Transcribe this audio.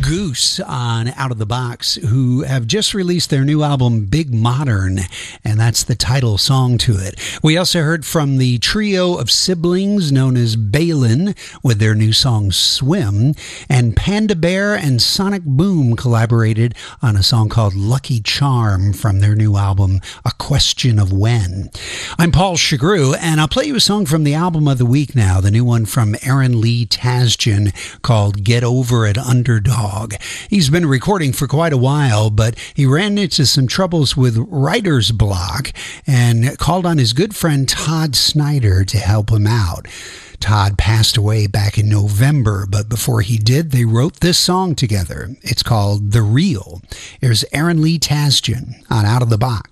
Goose on Out of the Box, who have just released their new album Big Modern, and that's the title song to it. We also heard from the trio of siblings known as Balin with their new song Swim, and Panda Bear and Sonic Boom collaborated on a song called Lucky Charm from their new album A Question of When. I'm Paul Chagru, and I'll play you a song from the album of the week now, the new one from Aaron Lee Tasjan called Get Over It Underdog. He's been recording for quite a while, but he ran into some troubles with writer's block and called on his good friend Todd Snyder to help him out. Todd passed away back in November, but before he did, they wrote this song together. It's called The Real. Here's Aaron Lee Tasjan on Out of the Box.